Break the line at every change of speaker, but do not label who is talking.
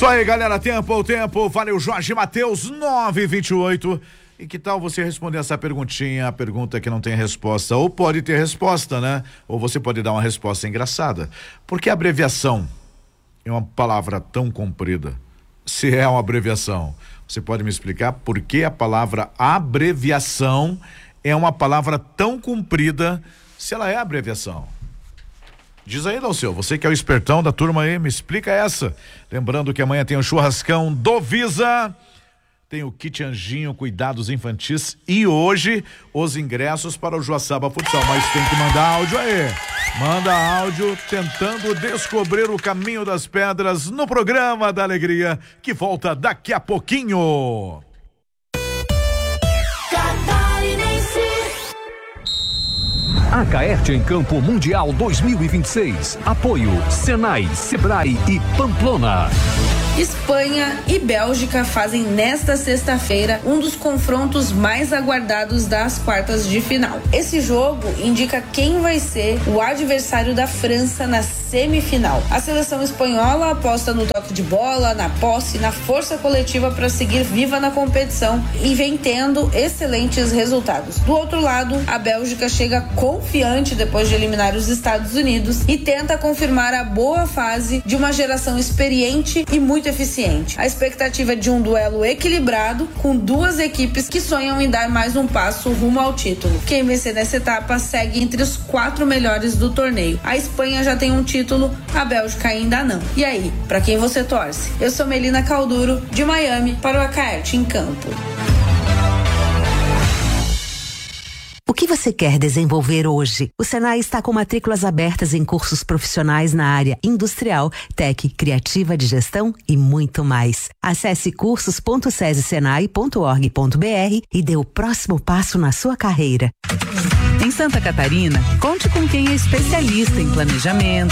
Isso aí, galera, tempo, valeu, Jorge Matheus, 9h28. E que tal você responder essa perguntinha, a pergunta que não tem resposta, ou pode ter resposta, né? Ou você pode dar uma resposta engraçada. Por que abreviação é uma palavra tão comprida? Se é uma abreviação, você pode me explicar por que a palavra abreviação é uma palavra tão comprida, se ela é abreviação? Diz aí, Dalceu, você que é o espertão da turma aí, me explica essa. Lembrando que amanhã tem o churrascão do Visa, tem o kit Anjinho Cuidados Infantis e hoje os ingressos para o Joaçaba Futsal, mas tem que mandar áudio aí. Manda áudio tentando descobrir o caminho das pedras no programa da Alegria, que volta daqui a pouquinho.
A Caerte em Campo Mundial 2026. Apoio Senai, Sebrae e Pamplona.
Espanha e Bélgica fazem nesta sexta-feira um dos confrontos mais aguardados das quartas de final. Esse jogo indica quem vai ser o adversário da França na semifinal. A seleção espanhola aposta no toque de bola, na posse, na força coletiva para seguir viva na competição e vem tendo excelentes resultados. Do outro lado, a Bélgica chega confiante depois de eliminar os Estados Unidos e tenta confirmar a boa fase de uma geração experiente e muito eficiente. A expectativa é de um duelo equilibrado com duas equipes que sonham em dar mais um passo rumo ao título. Quem vencer nessa etapa segue entre os 4 melhores do torneio. A Espanha já tem um título, a Bélgica ainda não. E aí, para quem você torce? Eu sou Melina Calduro, de Miami, para o Acaerte em Campo.
O que você quer desenvolver hoje? O Senai está com matrículas abertas em cursos profissionais na área industrial, tech, criativa de gestão e muito mais. Acesse cursos.sesesenai.org.br e dê o próximo passo na sua carreira.
Em Santa Catarina, conte com quem é especialista em planejamento,